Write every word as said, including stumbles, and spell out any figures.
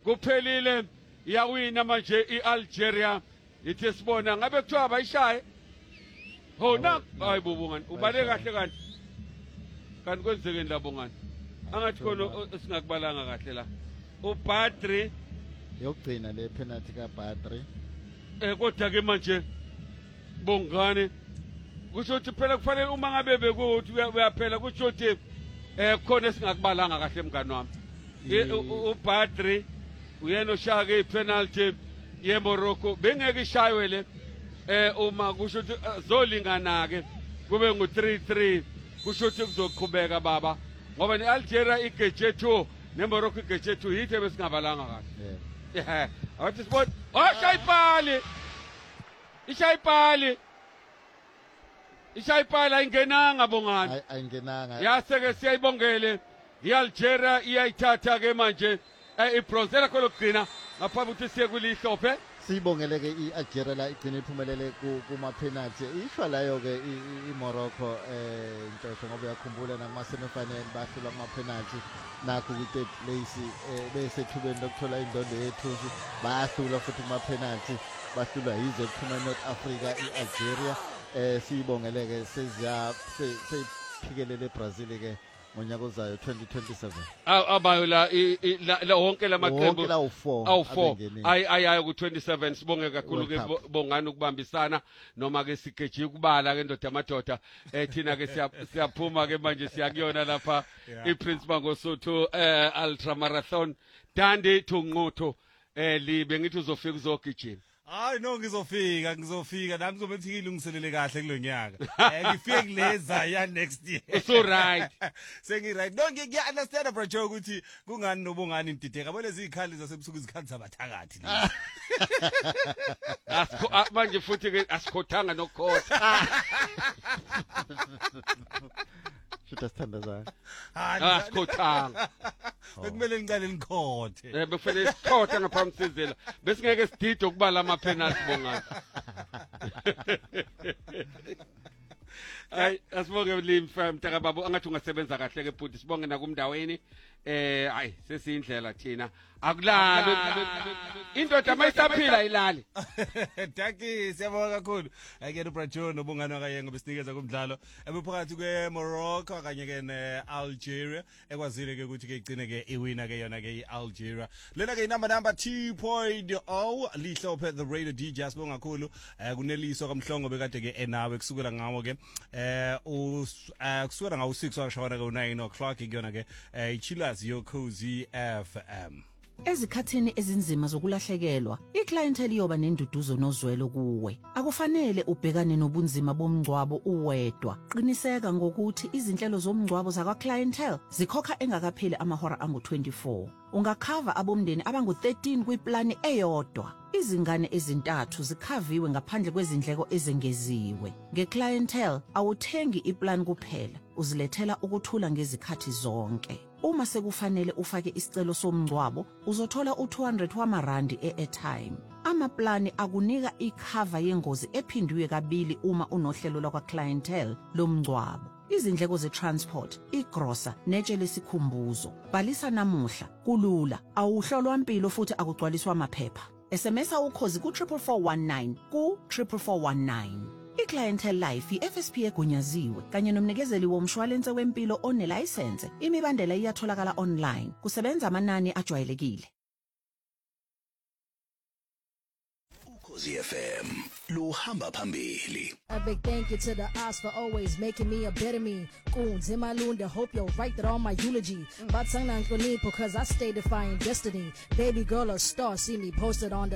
kuphelile yawina manje iAlgeria ithi sibona ngabe kuthiwa abayishaye hona hayi bobungani ubale kahle kanti kanti kwenzeke ndabongani angathi khona singakubalanga kahle la uBadri yokugcina le penalty kaBadri eh kodwa ke manje bongane kusho ukuthi phela kufanele uma ngabe bekuthi uyaphela kusho ukuthi eh khona singakubalanga kahle mngani wami uBadri uyena oshaka ipenalty yeMorocco bengeke ishaywe le eh uma kusho ukuthi zolingana ke kube ngu three three kusho ukuthi kuzoqhubeka baba ngoba neAlgeria igeje two neMorocco igeje two yithe besingabalanga kahle eh athi sport oh shayipali ishayipali ishayipali ayingenanga bongani ayingenanga yaseke siyayibongele iAlgeria iyayithatha ke manje iBrazil kolokugcina ngaphambi ukuthi siye kulihlophe sibongele ke iAlgeria la igcina iphumelele kuma penalty ishwa layo ke iMorocco eh into ngoba yakhumbula nakuma semifinal bahlula kuma penalty nakho ku third place bese thubeni lokuthola indondo yethusi bahlula futhi kuma penalty bahlula yize kuphuma North Africa iAlgeria eh sibongele ke seziya seyiphikelele eBrazil ke ngonyaka ozayo twenty twenty-seven abayo la la wonke lamaqembu awu four ayayo ku twenty-seven sibonge kakhulu ke bongani ukubambisana noma ke sigeje ukubala ke ndoda amadoda eh thina ke siyaphuma ke manje siyakuyona lapha iPrince Mangosuthu eh ultra marathon Dandi Thunquthu eh libe ngithi uzofika uzogijima hayi no ngizofika ngizofika nami kuzobe ukuthi ngilungiselele kahle kulonyaka eh ngifike kuleza ya next year so right sengi right no ngiya understand bro Joe ukuthi kungani nobongani intideka bona izikhali zasebusuku izikhali zabathakathi asikho manje futhi ke asikhothanga nokhotha Shita standaza asikhothanga bekumele ngicale nikhothe eh bekufanele sikhotha ngaphambi sizela bese ngeke sidide ukubala ama penalty bongani ay asibonge limfa mtaka babo angathi ungasebenza kahle ke futhi sibonge nakumndaweni eh hayi sesindlela thina akulalo indoda mayisaphila ilali Daki siyabonga kakhulu akuyena uBrajo nobungani wakaye ngoba sinikeza kumdlalo ebephakathi kweMorocco kanye ke neAlgeria ekwazile ke ukuthi ke igcine ke iwina ke yona ke iAlgeria lena ke inamba number two point oh lihlophe the radio D J sibonga kakhulu kuneliso kamhlongo bekade ke enawe kusukela ngawo ke eh kusukela ngawo six washona ke nine o'clock kuyona ke iChillers yoKhozi F M Ezikhathini ezinzima zokulahlekelwa, iclientele iyoba nenduduzo nozwelo kuwe. Akufanele ubhekane nobunzima bomngcwabo uwedwa. Qiniseka ngokuthi izinhlelo zomngcwabo zakwa clientele zikhokha engakapheli amahora angu twenty-four. Ungakhava abomndeni abangu thirteen kwiplani eyodwa. Izingane ezintathu zikhaviwe ngaphandle kwezindleko ezengeziwe. Ngeclientele awuthengi iplan kuphela, uzilethela ukuthula ngezikhathi zonke. Uma sekufanele ufake isicelo somngcwabo, uzothola u two hundred wamarandi e-airtime. Amaplani akunika ikhava yengozi ephindwe kabili uma unohlelo lakwa clientele lomngcwabo. Izindleko ze-transport, igrosa, netshe lesikhumbuzo. Bhalisa namuhla, kulula, awuhlolwa impilo futhi akugcwaliswa amaphepha. S M S ukhozi ku triple four one nine ku triple four one nine. iClientele Life i-F S P egunyaziwe kanye nomnikezeli womshwalense wempilo onelicense. Imibandela iyatholakala online. Kusebenza amanani ajwayelekile. Ukhozi F M luhamba phambili. A big thank you to the Oz for always making me a better me. Goons in my lunda, hope you'll write that on my eulogy. But because I stay defying destiny. Baby girl a star, see me posted on the